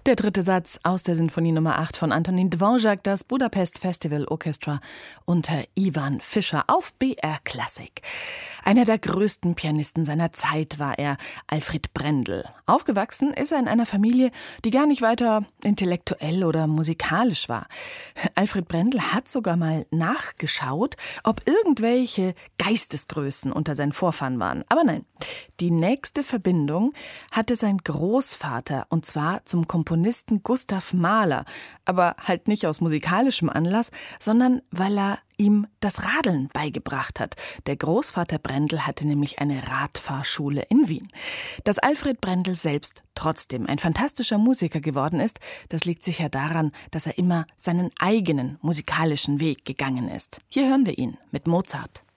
Der dritte Satz aus der Sinfonie Nummer 8 von Antonín Dvořák, das Budapest Festival Orchestra unter Ivan Fischer auf BR Klassik. Einer der größten Pianisten seiner Zeit war er, Alfred Brendel. Aufgewachsen ist er in einer Familie, die gar nicht weiter intellektuell oder musikalisch war. Alfred Brendel hat sogar mal nachgeschaut, ob irgendwelche Geistesgrößen unter seinen Vorfahren waren. Aber nein, die nächste Verbindung hatte sein Großvater, und zwar zum Komponisten Gustav Mahler. Aber halt nicht aus musikalischem Anlass, sondern weil er ihm das Radeln beigebracht hat. Der Großvater Brendel hatte nämlich eine Radfahrschule in Wien. Dass Alfred Brendel selbst trotzdem ein fantastischer Musiker geworden ist, das liegt sicher daran, dass er immer seinen eigenen musikalischen Weg gegangen ist. Hier hören wir ihn mit Mozart.